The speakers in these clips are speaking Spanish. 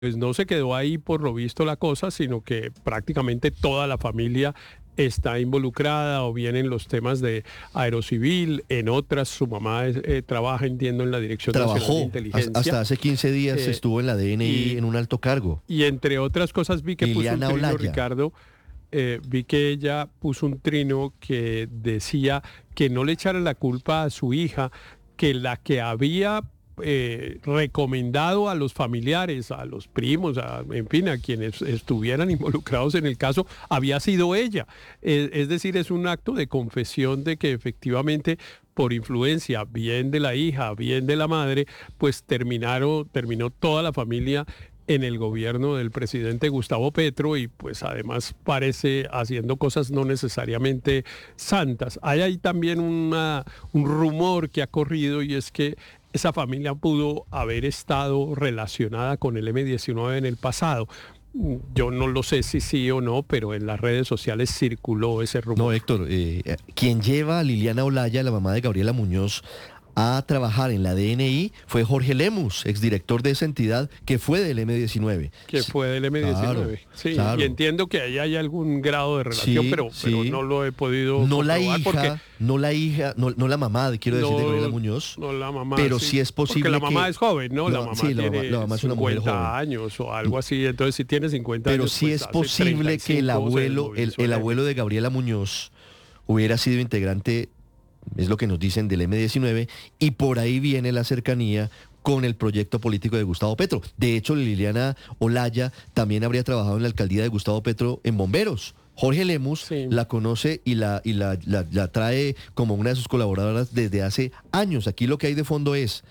pues no se quedó ahí por lo visto la cosa, sino que prácticamente toda la familia está involucrada o bien en los temas de aerocivil, en otras su mamá trabaja, entiendo, en la Dirección Nacional de Trabajó, Inteligencia. hasta hace 15 días eh, estuvo en la DNI y, en un alto cargo. y entre otras cosas vi que puso un Liliana trino, Olaya. Ricardo, vi que ella puso un trino que decía que no le echara la culpa a su hija, que la que había recomendado a los familiares, a los primos, en fin, a quienes estuvieran involucrados en el caso, había sido ella. Es decir, es un acto de confesión de que efectivamente por influencia bien de la hija, bien de la madre, pues terminó toda la familia en el gobierno del presidente Gustavo Petro y pues además parece haciendo cosas no necesariamente santas. Hay ahí también un rumor que ha corrido y es que esa familia pudo haber estado relacionada con el M-19 en el pasado. Yo no lo sé si sí o no, pero en las redes sociales circuló ese No, rumor. Héctor, quien lleva a Liliana Olaya, la mamá de Gabriela Muñoz, a trabajar en la DNI fue Jorge Lemus, exdirector de esa entidad que fue del M-19. Que fue del Claro, M-19. Sí, y claro. entiendo que ahí hay algún grado de relación, Sí, pero sí. no lo he podido No la comprobar porque hija, no la hija, no la mamá, quiero decir, de Gabriela no, Muñoz, no la mamá, pero sí. sí es Porque la posible mamá que... es joven, ¿no? La mamá Sí, la tiene mamá es una mujer 50 joven. años o algo así. Entonces, si tiene 50 Pero años, sí pues es hace posible que el 35 se abuelo, desmovilizó el el M. abuelo de Gabriela Muñoz hubiera sido integrante, es lo que nos dicen, del M-19, y por ahí viene la cercanía con el proyecto político de Gustavo Petro. De hecho, Liliana Olaya también habría trabajado en la alcaldía de Gustavo Petro en Bomberos. Jorge Lemus Sí. la conoce y la trae como una de sus colaboradoras desde hace años. Aquí lo que hay de fondo es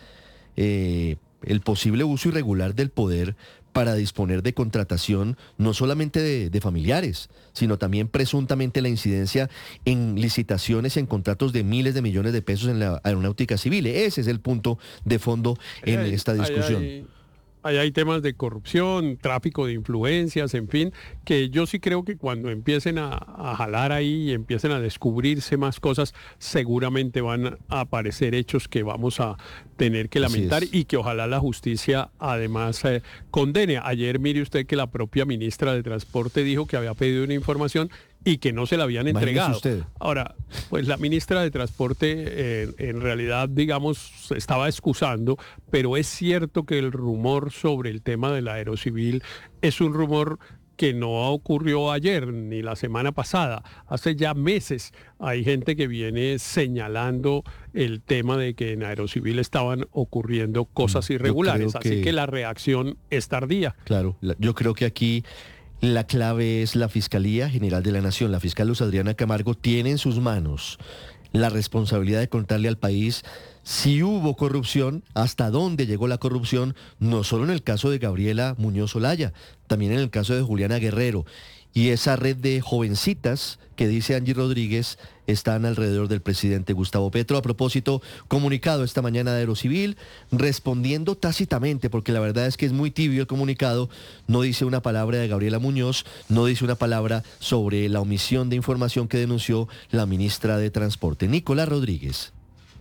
el posible uso irregular del poder para disponer de contratación no solamente de familiares, sino también presuntamente la incidencia en licitaciones, en contratos de miles de millones de pesos en la aeronáutica civil. Ese es el punto de fondo Ahí en esta discusión. ahí hay temas de corrupción, tráfico de influencias, en fin, que yo sí creo que cuando empiecen a jalar ahí y empiecen a descubrirse más cosas, seguramente van a aparecer hechos que vamos a tener que Así lamentar es. y que ojalá la justicia además condene. Ayer mire usted que la propia ministra de Transporte dijo que había pedido una información y que no se la habían Imagínese entregado. usted. Ahora, pues la ministra de Transporte en realidad, digamos, se estaba excusando, pero es cierto que el rumor sobre el tema del aerocivil es un rumor que no ocurrió ayer ni la semana pasada. Hace ya meses hay gente que viene señalando el tema de que en aerocivil estaban ocurriendo cosas Yo creo irregulares. Así que que, la reacción es tardía. claro, yo creo que aquí la clave es la Fiscalía General de la Nación. La fiscal Luz Adriana Camargo tiene en sus manos la responsabilidad de contarle al país si hubo corrupción, hasta dónde llegó la corrupción, no solo en el caso de Gabriela Muñoz Olaya, también en el caso de Juliana Guerrero. Y esa red de jovencitas que dice Angie Rodríguez están alrededor del presidente Gustavo Petro. A propósito, comunicado esta mañana de Aerocivil, respondiendo tácitamente, porque la verdad es que es muy tibio el comunicado, no dice una palabra de Gabriela Muñoz, no dice una palabra sobre la omisión de información que denunció la ministra de Transporte, Nicolás Rodríguez.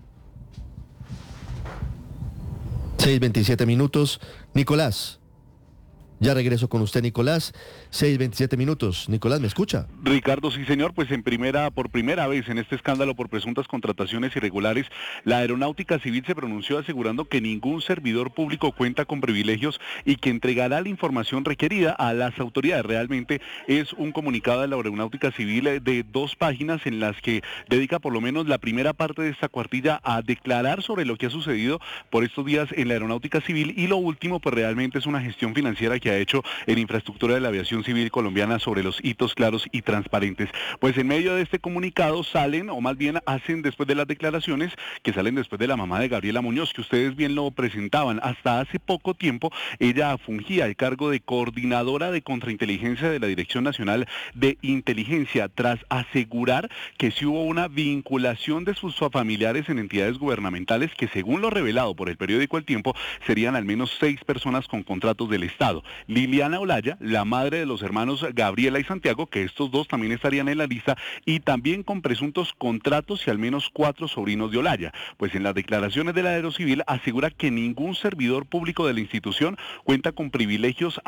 6:27. Nicolás, ya regreso con usted, Nicolás. 6:27. Nicolás, ¿me escucha? Ricardo, sí señor, pues por primera vez en este escándalo por presuntas contrataciones irregulares, la Aeronáutica Civil se pronunció asegurando que ningún servidor público cuenta con privilegios y que entregará la información requerida a las autoridades. Realmente es un comunicado de la Aeronáutica Civil de 2 páginas en las que dedica por lo menos la primera parte de esta cuartilla a declarar sobre lo que ha sucedido por estos días en la Aeronáutica Civil y lo último pues realmente es una gestión financiera que ha hecho en infraestructura de la aviación civil colombiana sobre los hitos claros y transparentes. Pues en medio de este comunicado salen, o más bien hacen después de las declaraciones, que salen después de la mamá de Gabriela Muñoz, que ustedes bien lo presentaban. Hasta hace poco tiempo ella fungía el cargo de coordinadora de contrainteligencia de la Dirección Nacional de Inteligencia, tras asegurar que sí hubo una vinculación de sus familiares en entidades gubernamentales que según lo revelado por el periódico El Tiempo, serían al menos 6 personas con contratos del Estado. Liliana Olaya, la madre de los hermanos Gabriela y Santiago, que estos dos también estarían en la lista, y también con presuntos contratos y al menos 4 sobrinos de Olaya. Pues en las declaraciones de la Aerocivil asegura que ningún servidor público de la institución cuenta con privilegios